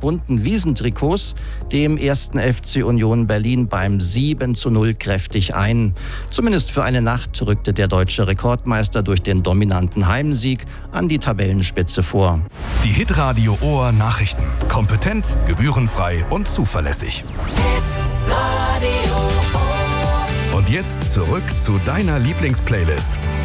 bunten Wiesentrikots dem 1. FC Union Berlin beim 7:0 kräftig ein. Zumindest für eine Nacht rückte der deutsche Rekordmeister durch den dominanten Heimsieg an die Tabellenspitze vor. Die Hitradio Ohr Nachrichten. Kompetent, gebührenfrei und zuverlässig. Hitradio Ohr. Und jetzt zurück zu deiner Lieblingsplaylist.